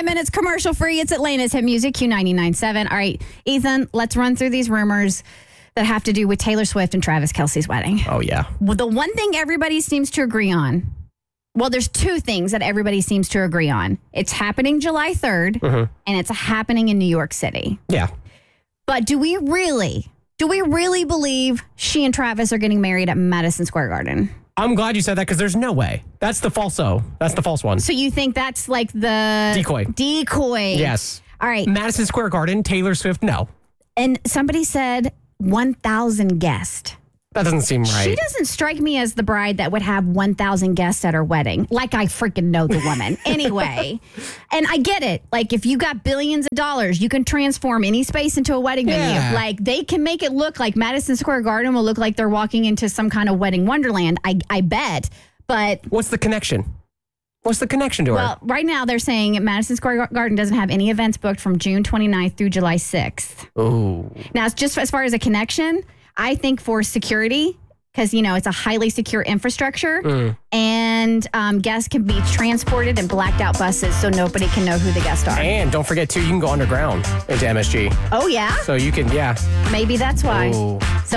minutes commercial free. It's Atlanta's Hit Music, Q99.7. All right, Ethan, let's run through these rumors that have to do with Taylor Swift and Travis Kelce's wedding. Oh, yeah. Well, the one thing everybody seems to agree on, well, there's two things that everybody seems to agree on. It's happening July 3rd, and it's happening in New York City. Yeah. But do we really believe she and Travis are getting married at Madison Square Garden? I'm glad you said that because there's no way. That's the falso. That's the false one. So you think that's like the... Decoy. Yes. All right. Madison Square Garden, Taylor Swift, no. And somebody said 1,000 guests. That doesn't seem right. She doesn't strike me as the bride that would have 1,000 guests at her wedding. Like I freaking know the woman. Anyway, and I get it. Like if you got billions of dollars, you can transform any space into a wedding venue. Like they can make it look like Madison Square Garden will look like they're walking into some kind of wedding wonderland. I bet. But what's the connection? What's the connection to her? Well, right now they're saying Madison Square Garden doesn't have any events booked from June 29th through July 6th. Oh. Now, it's just as far as a connection, I think for security, because, you know, it's a highly secure infrastructure, and guests can be transported in blacked out buses so nobody can know who the guests are. And don't forget, too, you can go underground into MSG. Oh, yeah? So you can, Maybe that's why. Oh. So